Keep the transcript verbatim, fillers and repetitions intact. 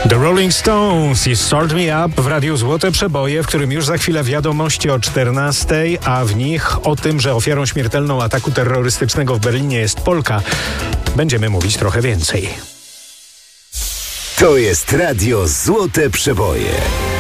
The Rolling Stones i Start Me Up w Radiu Złote Przeboje, w którym już za chwilę wiadomości o czternastej, a w nich o tym, że ofiarą śmiertelną ataku terrorystycznego w Berlinie jest Polka, będziemy mówić trochę więcej. To jest Radio Złote Przeboje.